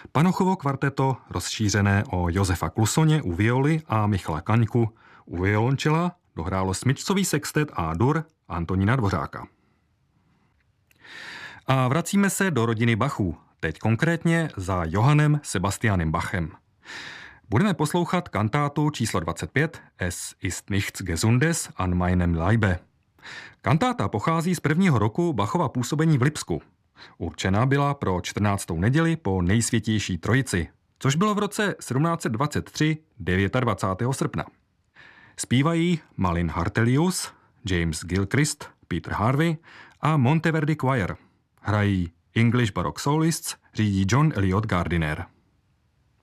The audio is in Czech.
Panochovo kvarteto, rozšířené o Josefa Klusoně u violy a Michala Kaňku u violončela, dohrálo smyčcový sextet A-dur Antonína Dvořáka. A vracíme se do rodiny Bachů, teď konkrétně za Johannem Sebastianem Bachem. Budeme poslouchat kantátu číslo 25 Es ist nichts Gesundes an meinem Leibe. Kantáta pochází z prvního roku Bachova působení v Lipsku. Určena byla pro 14. neděli po Nejsvětější trojici, což bylo v roce 1723 29. srpna. Zpívají Malin Hartelius, James Gilchrist, Peter Harvey a Monteverdi Choir. Hrají English Baroque Solists, řídí John Elliot Gardiner.